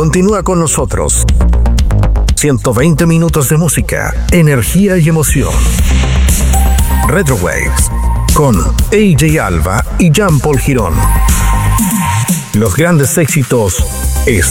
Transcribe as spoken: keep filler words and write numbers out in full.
Continúa con nosotros. ciento veinte minutos de música, energía y emoción. Retro Waves con A J Alba y Jean Paul Girón. Los grandes éxitos están